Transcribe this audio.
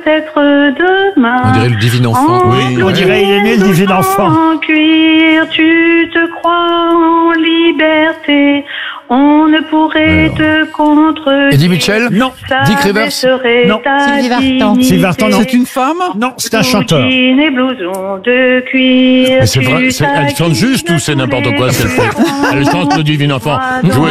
peut-être demain. On dirait le divin enfant. Oui, on dirait il est né le divin enfant. En cuir, tu te crois en liberté. On ne pourrait te contredire. Eddie Mitchell? Non. Dick Rivers? Non. Sylvie Vartan. Sylvie Vartan, non. C'est une femme? Non, c'est un chanteur. Coquine et blouson de cuir. Mais c'est vrai, elle chante juste ou c'est n'importe quoi ce qu'elle fait? Elle chante le divin enfant. Jouez